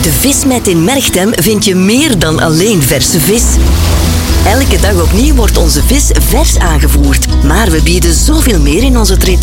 De Vismet in Merchtem vind je meer dan alleen verse vis. Elke dag opnieuw wordt onze vis vers aangevoerd. Maar we bieden zoveel meer in onze traiteur.